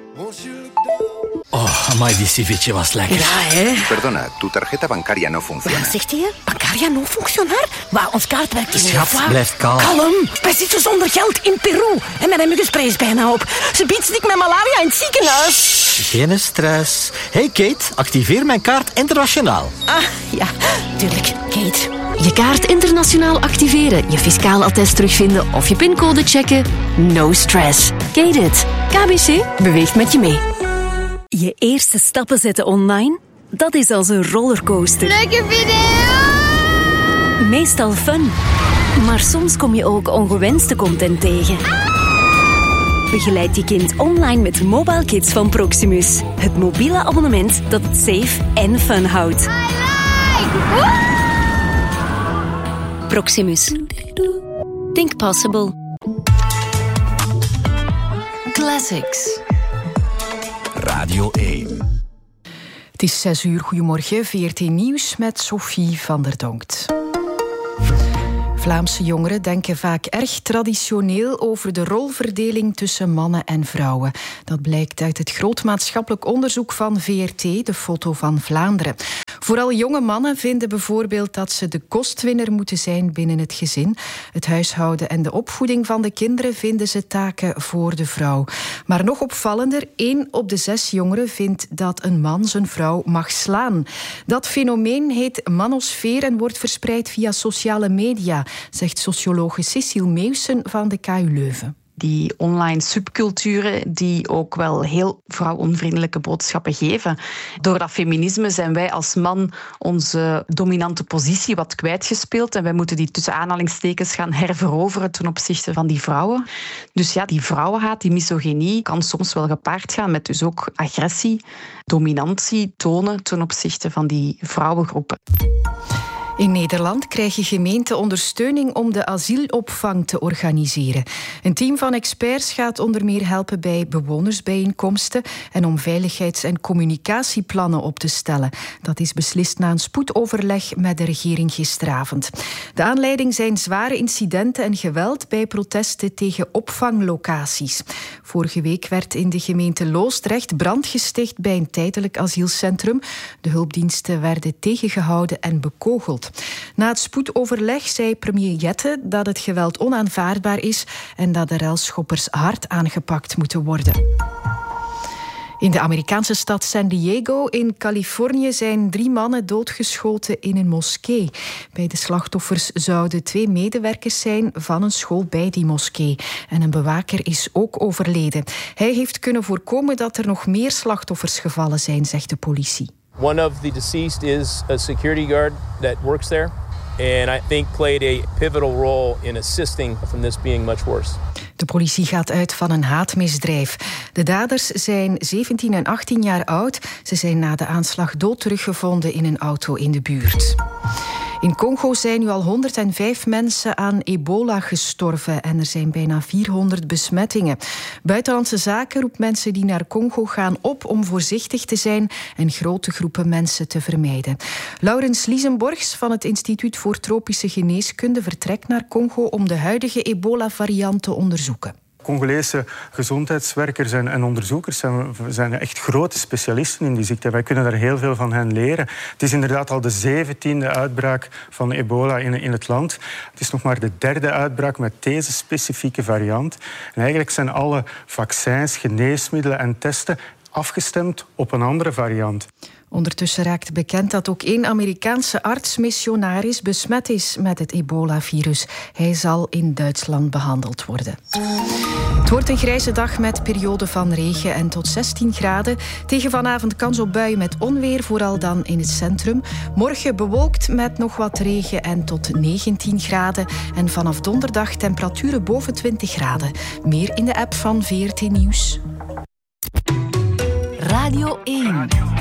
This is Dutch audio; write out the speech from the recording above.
Oh, amai, die ceviche was lekker. Ja, hè? Perdona, tu tarjeta bancaria no funciona. Wat zegt hij? Bancaria non functionar? Maar ons kaart werkt niet. Schat, blijf kalm. Kalm. Wij zitten zonder geld in Peru. En mijn muggenspray is bijna op. Ze biedt stik met malaria in het ziekenhuis. Geen stress. Hey Kate, activeer mijn kaart internationaal. Ah, ja, tuurlijk. Kate. Je kaart internationaal activeren, je fiscaal attest terugvinden of je pincode checken. No stress. Kate it. KBC beweegt met je mee. Je eerste stappen zetten online? Dat is als een rollercoaster. Leuke video! Meestal fun. Maar soms kom je ook ongewenste content tegen. Begeleid je kind online met Mobile Kids van Proximus. Het mobiele abonnement dat het safe en fun houdt. Proximus. Think possible. Classics. Radio 1. Het is 6:00. Goedemorgen. VRT Nieuws met Sophie van der Donkt. Vlaamse jongeren denken vaak erg traditioneel over de rolverdeling tussen mannen en vrouwen. Dat blijkt uit het groot maatschappelijk onderzoek van VRT, de Foto van Vlaanderen. Vooral jonge mannen vinden bijvoorbeeld dat ze de kostwinner moeten zijn binnen het gezin. Het huishouden en de opvoeding van de kinderen vinden ze taken voor de vrouw. Maar nog opvallender, 1 op de 6 jongeren vindt dat een man zijn vrouw mag slaan. Dat fenomeen heet manosfeer en wordt verspreid via sociale media, zegt sociologe Cecile Meeuwsen van de KU Leuven. Die online subculturen die ook wel heel vrouwonvriendelijke boodschappen geven. Door dat feminisme zijn wij als man onze dominante positie wat kwijtgespeeld en wij moeten die tussen aanhalingstekens gaan herveroveren ten opzichte van die vrouwen. Dus ja, die vrouwenhaat, die misogynie kan soms wel gepaard gaan met dus ook agressie, dominantie tonen ten opzichte van die vrouwengroepen. In Nederland krijgen gemeenten ondersteuning om de asielopvang te organiseren. Een team van experts gaat onder meer helpen bij bewonersbijeenkomsten en om veiligheids- en communicatieplannen op te stellen. Dat is beslist na een spoedoverleg met de regering gisteravond. De aanleiding zijn zware incidenten en geweld bij protesten tegen opvanglocaties. Vorige week werd in de gemeente Loosdrecht brand gesticht bij een tijdelijk asielcentrum. De hulpdiensten werden tegengehouden en bekogeld. Na het spoedoverleg zei premier Jette dat het geweld onaanvaardbaar is en dat de relschoppers hard aangepakt moeten worden. In de Amerikaanse stad San Diego in Californië zijn 3 mannen doodgeschoten in een moskee. Bij de slachtoffers zouden 2 medewerkers zijn van een school bij die moskee. En een bewaker is ook overleden. Hij heeft kunnen voorkomen dat er nog meer slachtoffers gevallen zijn, zegt de politie. One of the deceased is a security guard that works there, and I think played a pivotal role in assisting from this being much worse. De politie gaat uit van een haatmisdrijf. De daders zijn 17 en 18 jaar oud. Ze zijn na de aanslag dood teruggevonden in een auto in de buurt. In Congo zijn nu al 105 mensen aan ebola gestorven en er zijn bijna 400 besmettingen. Buitenlandse Zaken roept mensen die naar Congo gaan op om voorzichtig te zijn en grote groepen mensen te vermijden. Laurens Liesenborgs van het Instituut voor Tropische Geneeskunde vertrekt naar Congo om de huidige ebola-variant te onderzoeken. Congolese gezondheidswerkers en onderzoekers zijn echt grote specialisten in die ziekte. Wij kunnen daar heel veel van hen leren. Het is inderdaad al de 17e uitbraak van ebola in het land. Het is nog maar de 3e uitbraak met deze specifieke variant. En eigenlijk zijn alle vaccins, geneesmiddelen en testen afgestemd op een andere variant. Ondertussen raakt bekend dat ook 1 Amerikaanse arts-missionaris besmet is met het ebola-virus. Hij zal in Duitsland behandeld worden. Het wordt een grijze dag met periode van regen en tot 16 graden. Tegen vanavond kans op buien met onweer, vooral dan in het centrum. Morgen bewolkt met nog wat regen en tot 19 graden. En vanaf donderdag temperaturen boven 20 graden. Meer in de app van VRT Nieuws. Radio 1.